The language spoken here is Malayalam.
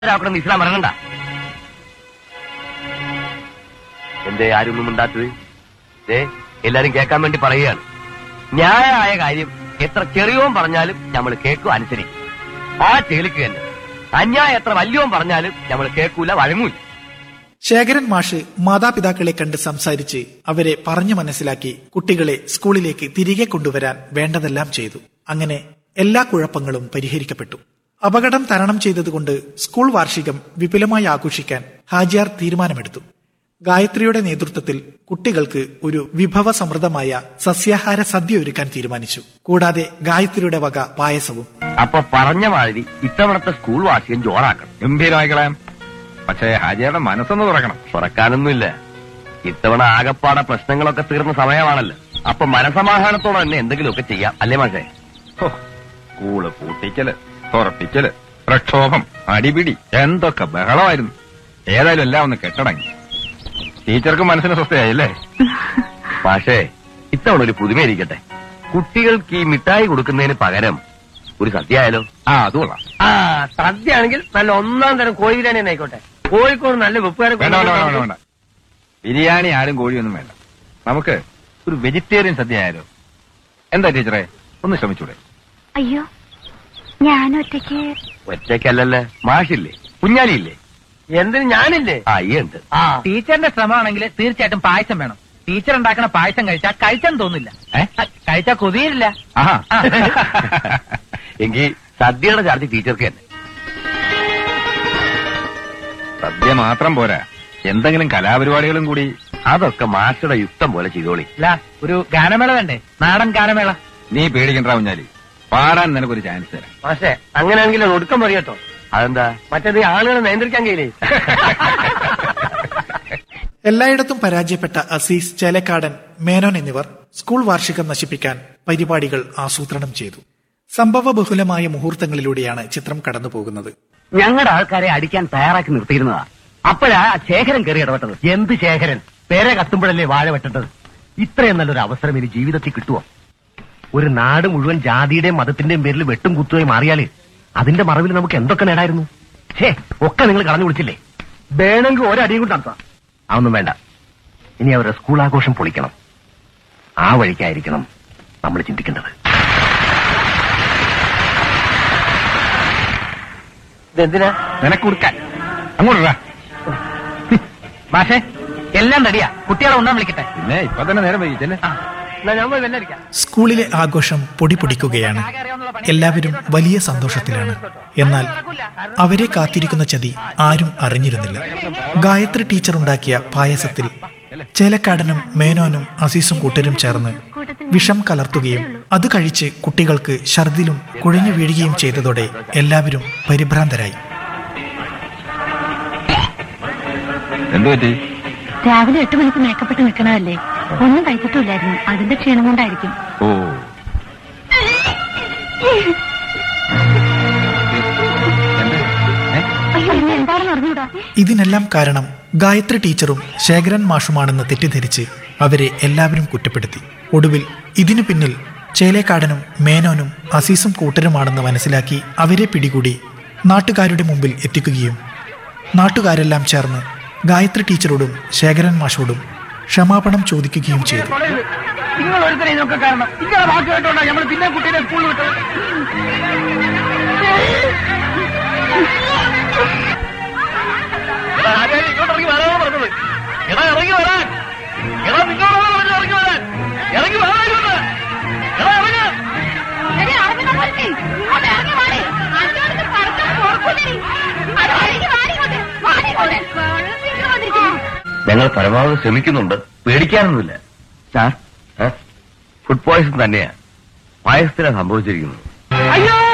ഇസ്ലാം ഇറങ്ങണ്ട. എന്തേ ആരൊന്നും ഉണ്ടാത്തത്? എല്ലാരും കേൾക്കാൻ വേണ്ടി പറയുകയാണ്. ന്യായമായ കാര്യം എത്ര ചെറിയോൻ പറഞ്ഞാലും നമ്മൾ കേൾക്കും, അനുസരിക്കും. ആ ചേലിക്ക് തന്നെ അന്യായം എത്ര വലിയോൻ പറഞ്ഞാലും നമ്മൾ കേൾക്കൂല, വഴങ്ങൂല. ശേഖരൻ മാഷ് മാതാപിതാക്കളെ കണ്ട് സംസാരിച്ച് അവരെ പറഞ്ഞു മനസ്സിലാക്കി കുട്ടികളെ സ്കൂളിലേക്ക് തിരികെ കൊണ്ടുവരാൻ വേണ്ടതെല്ലാം ചെയ്തു. അങ്ങനെ എല്ലാ കുഴപ്പങ്ങളും പരിഹരിക്കപ്പെട്ടു. അപകടം തരണം ചെയ്തതുകൊണ്ട് സ്കൂൾ വാർഷികം വിപുലമായി ആഘോഷിക്കാൻ ഹാജിയാർ തീരുമാനമെടുത്തു. ഗായത്രിയുടെ നേതൃത്വത്തിൽ കുട്ടികൾക്ക് ഒരു വിഭവസമൃദ്ധമായ സസ്യാഹാര സദ്യ ഒരുക്കാൻ തീരുമാനിച്ചു. കൂടാതെ ഗായത്രിയുടെ വക പായസവും. അപ്പൊ പറഞ്ഞ മാതിരി ഇത്തവണത്തെ സ്കൂൾ വാർഷികം ജോറാക്കണം. ഗംഭീരമായിക്കളയാം. പക്ഷേ ഹാജിയുടെ മനസ്സൊന്ന് തുറക്കാനൊന്നുമില്ല. ഇത്തവണ ആകപ്പാടെ പ്രശ്നങ്ങളൊക്കെ തീർന്ന സമയമാണല്ലോ. അപ്പൊ മനസമാധാനത്തോടെ തന്നെ എന്തെങ്കിലുമൊക്കെ ചെയ്യാം, അല്ലേ മാഷേ? സ്കൂള് പൂട്ടിക്കല്, തുറപ്പിക്കല്, പ്രക്ഷോഭം, അടിപിടി, എന്തൊക്കെ ബഹളമായിരുന്നു. ഏതായാലും എല്ലാം ഒന്ന് കെട്ടടങ്ങി. ടീച്ചർക്ക് മനസ്സിന് സ്വസ്ഥയായില്ലേ? മാഷേ, ഇത്തവണ ഒരു പുതുമയിരിക്കട്ടെ. കുട്ടികൾക്ക് ഈ മിഠായി കൊടുക്കുന്നതിന് പകരം ഒരു സദ്യ ആയാലോ? അത് കൊള്ളാം. സദ്യ ആണെങ്കിൽ നല്ല ഒന്നാം തരം കോഴി ബിരിയാണി തന്നെ ആയിക്കോട്ടെ. കോഴിക്കോട് നല്ല വെപ്പുകാരെ വേണ്ട. ബിരിയാണി ആരും കോഴിയൊന്നും വേണ്ട. നമുക്ക് ഒരു വെജിറ്റേറിയൻ സദ്യ ആയാലോ? എന്താ ടീച്ചറെ, ഒന്ന് ശ്രമിച്ചൂടെ? അയ്യോ, ഞാൻ ഒറ്റയ്ക്കല്ലല്ലേ, മാഷില്ലേ, കുഞ്ഞാലിയില്ലേ, എന്തിന് ഞാനില്ലേ? ഉണ്ട്. ടീച്ചറിന്റെ ശ്രമമാണെങ്കിൽ തീർച്ചയായിട്ടും പായസം വേണം. ടീച്ചർ ഉണ്ടാക്കുന്ന പായസം കഴിച്ചാൽ കഴിച്ചാൻ തോന്നില്ല, കഴിച്ചാൽ കൊതിയില്ല. എങ്കിൽ സദ്യയുടെ ചാർജ് ടീച്ചർക്ക് തന്നെ. സദ്യ മാത്രം പോരാ, എന്തെങ്കിലും കലാപരിപാടികളും കൂടി. അതൊക്കെ മാഷയുടെ യുക്തം പോലെ ചെയ്തോളി. ഒരു ഗാനമേള വേണ്ടേ? നാടൻ ഗാനമേള. നീ പേടിക്കണ്ട കുഞ്ഞാലി, പാടാൻ നിനക്കൊരു ചാൻസ് തരാം. മാഷേ, അങ്ങനെയാണെങ്കിൽ ഒടുക്കം പറയട്ടോ. അതെന്താ? മറ്റേത് ആളുകളെ നിയന്ത്രിക്കാൻ കഴിയില്ലേ? എല്ലായിടത്തും പരാജയപ്പെട്ട അസീസ്, ചേലക്കാടൻ, മേനോൻ എന്നിവർ സ്കൂൾ വാർഷികം നശിപ്പിക്കാൻ പരിപാടികൾ ആസൂത്രണം ചെയ്തു. സംഭവബഹുലമായ മുഹൂർത്തങ്ങളിലൂടെയാണ് ചിത്രം കടന്നുപോകുന്നത്. ഞങ്ങളുടെ ആൾക്കാരെ അടിക്കാൻ തയ്യാറാക്കി നിർത്തിയിരുന്നതാ. അപ്പോഴാ ശേഖരൻ കയറി ഇടപെട്ടത്. എന്ത് ശേഖരൻ? പേരെ കത്തുമ്പോഴല്ലേ വാഴ വെട്ടേണ്ടത്. ഇത്രയും നല്ലൊരു അവസരം ഇനി ജീവിതത്തിൽ കിട്ടുമോ? ഒരു നാട് മുഴുവൻ ജാതിയുടെയും മതത്തിന്റെയും പേരിൽ വെട്ടും കുത്തുമായി മാറിയാല് അതിന്റെ മറവിൽ നമുക്ക് എന്തൊക്കെ നേടായിരുന്നു. ഒക്കെ നിങ്ങൾ കളഞ്ഞു വിളിച്ചില്ലേ? വേണമെങ്കിൽ ഒരടിയും കൊണ്ട് നടത്താം. അതൊന്നും വേണ്ട. ഇനി അവരുടെ സ്കൂൾ ആഘോഷം പൊളിക്കണം. ആ വഴിക്കായിരിക്കണം നമ്മൾ ചിന്തിക്കേണ്ടത്. ഇതെന്തിനാ? നിനക്ക് കൊടുക്കാൻ. അങ്ങോട്ടാ മാഷേ, എല്ലാം റെഡിയാ. കുട്ടികളെ ഉണ്ടാൻ വിളിക്കട്ടെ. പിന്നെ ഇപ്പൊ തന്നെ നേരം വൈകിട്ടല്ലേ? സ്കൂളിലെ ആഘോഷം പൊടി പൊടിക്കുകയാണ്. എല്ലാവരും വലിയ സന്തോഷത്തിലാണ്. എന്നാൽ അവരെ കാത്തിരിക്കുന്ന ചതി ആരും അറിഞ്ഞിരുന്നില്ല. ഗായത്രി ടീച്ചർ ഉണ്ടാക്കിയ പായസത്തിൽ ചേലക്കാടനും മേനോനും അസീസും കൂട്ടരും ചേർന്ന് വിഷം കലർത്തുകയും അത് കഴിച്ച് കുട്ടികൾക്ക് ഛർദിലും കുഴഞ്ഞു വീഴുകയും ചെയ്തതോടെ എല്ലാവരും പരിഭ്രാന്തരായി. രാവിലെ 8 മണിക്ക് മേക്കപ്പെട്ട് നിൽക്കണതല്ലേ, ഒന്നും കഴിച്ചിട്ടില്ലായിരുന്നു. അതിന്റെ ക്ഷീണം കൊണ്ടായിരിക്കും. ഇതിനെല്ലാം കാരണം ഗായത്രി ടീച്ചറും ശേഖരൻ മാഷുമാണെന്ന് തെറ്റിദ്ധരിച്ച് അവരെ എല്ലാവരും കുറ്റപ്പെടുത്തി. ഒടുവിൽ ഇതിനു പിന്നിൽ ചേലേക്കാടനും മേനോനും അസീസും കൂട്ടരുമാണെന്ന് മനസ്സിലാക്കി അവരെ പിടികൂടി നാട്ടുകാരുടെ മുമ്പിൽ എത്തിക്കുകയും നാട്ടുകാരെല്ലാം ചേർന്ന് ഗായത്രി ടീച്ചറോടും ശേഖരൻ മാഷോടും ക്ഷമാപണം ചോദിക്കുകയും ചെയ്തു. നിങ്ങൾ ഒരുത്തരെ ഇതൊക്കെ കാരണം നിങ്ങളെ വാക്ക് കേട്ടോണ്ടാ നമ്മൾ പിന്നെ കുട്ടീനെ സ്കൂളിൽ വിട്ടത്. ഇങ്ങോട്ടിറങ്ങി വരാനാണ് പറഞ്ഞത്. ഇറങ്ങി വരാൻ. ഇറങ്ങി വരാൻ. ഇറങ്ങി വരാൻ. ഞങ്ങൾ പരമാവധി ശ്രമിക്കുന്നുണ്ട്. പേടിക്കാനൊന്നുമില്ല സാർ. ഫുഡ് പോയ്സൺ തന്നെയാ. പായസത്തിലാണ് സംഭവിച്ചിരിക്കുന്നത്. അയ്യോ